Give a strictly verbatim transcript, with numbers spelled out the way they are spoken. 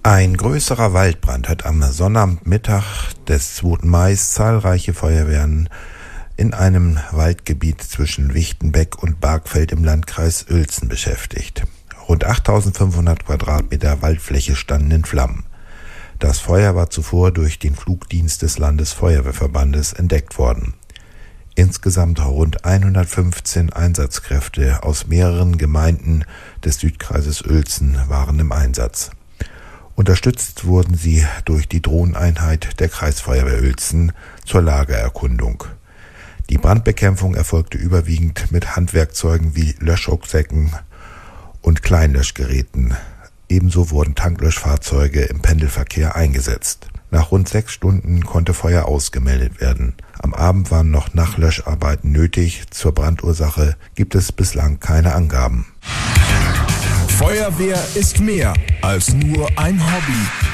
Ein größerer Waldbrand hat am Sonnabendmittag des zweiten Mai zahlreiche Feuerwehren in einem Waldgebiet zwischen Wichtenbeck und Bargfeld im Landkreis Uelzen beschäftigt. Rund achttausendfünfhundert Quadratmeter Waldfläche standen in Flammen. Das Feuer war zuvor durch den Flugdienst des Landesfeuerwehrverbandes entdeckt worden. Insgesamt rund hundertfünfzehn Einsatzkräfte aus mehreren Gemeinden des Südkreises Uelzen waren im Einsatz. Unterstützt wurden sie durch die Drohneneinheit der Kreisfeuerwehr Uelzen zur Lagererkundung. Die Brandbekämpfung erfolgte überwiegend mit Handwerkzeugen wie Löschrucksäcken und Kleinlöschgeräten. Ebenso wurden Tanklöschfahrzeuge im Pendelverkehr eingesetzt. Nach rund sechs Stunden konnte Feuer ausgemeldet werden. Am Abend waren noch Nachlöscharbeiten nötig. Zur Brandursache gibt es bislang keine Angaben. Feuerwehr ist mehr als nur ein Hobby.